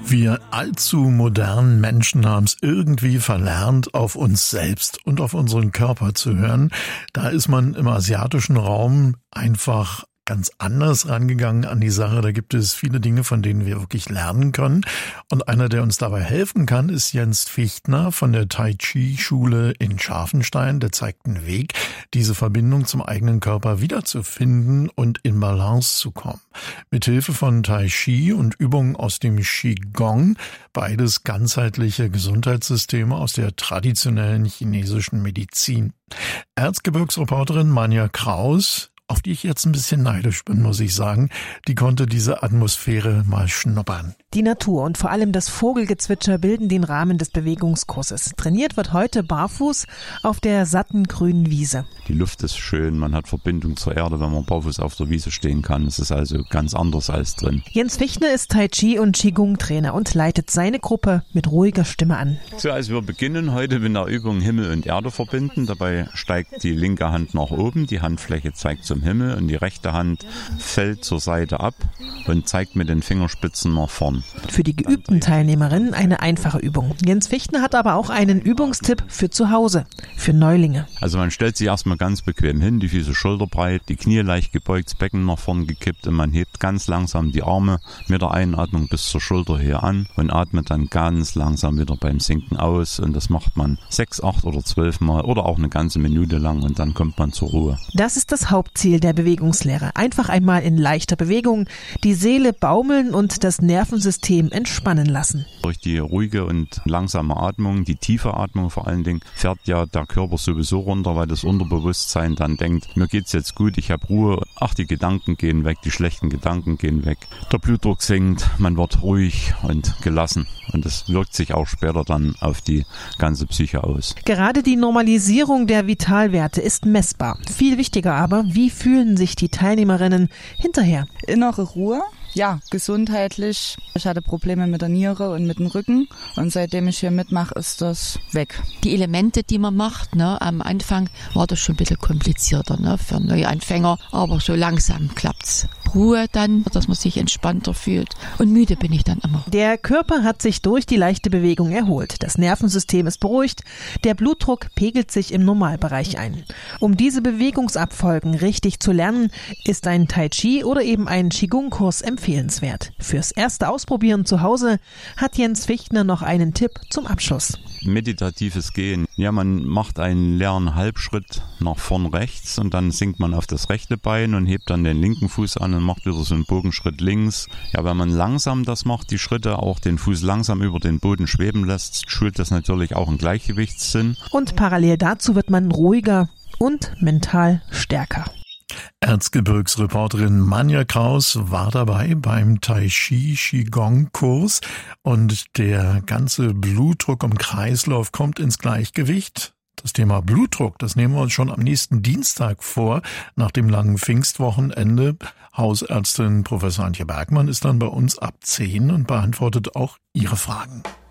Wir allzu modernen Menschen haben es irgendwie verlernt, auf uns selbst und auf unseren Körper zu hören. Da ist man im asiatischen Raum einfach ganz anders rangegangen an die Sache. Da gibt es viele Dinge, von denen wir wirklich lernen können. Und einer, der uns dabei helfen kann, ist Jens Fichtner von der Tai Chi Schule in Scharfenstein. Der zeigt einen Weg, diese Verbindung zum eigenen Körper wiederzufinden und in Balance zu kommen. Mithilfe von Tai Chi und Übungen aus dem Qigong, beides ganzheitliche Gesundheitssysteme aus der traditionellen chinesischen Medizin. Erzgebirgsreporterin Manja Kraus, auf die ich jetzt ein bisschen neidisch bin, muss ich sagen, die konnte diese Atmosphäre mal schnuppern. Die Natur und vor allem das Vogelgezwitscher bilden den Rahmen des Bewegungskurses. Trainiert wird heute barfuß auf der satten grünen Wiese. Die Luft ist schön, man hat Verbindung zur Erde, wenn man barfuß auf der Wiese stehen kann. Es ist also ganz anders als drin. Jens Fichtner ist Tai Chi und Qigong-Trainer und leitet seine Gruppe mit ruhiger Stimme an. So, also wir beginnen heute mit der Übung Himmel und Erde verbinden. Dabei steigt die linke Hand nach oben, die Handfläche zeigt zum Himmel und die rechte Hand fällt zur Seite ab und zeigt mit den Fingerspitzen nach vorn. Für die geübten Teilnehmerinnen eine einfache Übung. Jens Fichtner hat aber auch einen Übungstipp für zu Hause, für Neulinge. Also man stellt sich erstmal ganz bequem hin, die Füße schulterbreit, die Knie leicht gebeugt, das Becken nach vorn gekippt und man hebt ganz langsam die Arme mit der Einatmung bis zur Schulterhöhe an und atmet dann ganz langsam wieder beim Sinken aus und das macht man 6, 8 oder 12 Mal oder auch eine ganze Minute lang und dann kommt man zur Ruhe. Das ist das Hauptziel der Bewegungslehre. Einfach einmal in leichter Bewegung die Seele baumeln und das Nervensystem entspannen lassen. Durch die ruhige und langsame Atmung, die tiefe Atmung vor allen Dingen, fährt ja der Körper sowieso runter, weil das Unterbewusstsein dann denkt, mir geht's jetzt gut, ich habe Ruhe, ach, die Gedanken gehen weg, die schlechten Gedanken gehen weg. Der Blutdruck sinkt, man wird ruhig und gelassen und das wirkt sich auch später dann auf die ganze Psyche aus. Gerade die Normalisierung der Vitalwerte ist messbar. Viel wichtiger aber, wie fühlen sich die Teilnehmerinnen hinterher? Innere Ruhe. Ja, gesundheitlich. Ich hatte Probleme mit der Niere und mit dem Rücken und seitdem ich hier mitmache, ist das weg. Die Elemente, die man macht, am Anfang war das schon ein bisschen komplizierter, für Neuanfänger, aber so langsam klappt's. Ruhe dann, dass man sich entspannter fühlt und müde bin ich dann immer. Der Körper hat sich durch die leichte Bewegung erholt. Das Nervensystem ist beruhigt, der Blutdruck pegelt sich im Normalbereich ein. Um diese Bewegungsabfolgen richtig zu lernen, ist ein Tai Chi oder eben ein Qigong-Kurs empfehlenswert. Fürs erste Ausprobieren zu Hause hat Jens Fichtner noch einen Tipp zum Abschluss. Meditatives Gehen. Ja, man macht einen leeren Halbschritt nach vorn rechts und dann sinkt man auf das rechte Bein und hebt dann den linken Fuß an und macht wieder so einen Bogenschritt links. Ja, wenn man langsam das macht, die Schritte, auch den Fuß langsam über den Boden schweben lässt, schult das natürlich auch einen Gleichgewichtssinn. Und parallel dazu wird man ruhiger und mental stärker. Erzgebirgsreporterin Manja Kraus war dabei beim Tai Chi Qigong Kurs und der ganze Blutdruck im Kreislauf kommt ins Gleichgewicht. Das Thema Blutdruck, das nehmen wir uns schon am nächsten Dienstag vor, nach dem langen Pfingstwochenende. Hausärztin Professor Antje Bergmann ist dann bei uns ab 10 und beantwortet auch Ihre Fragen.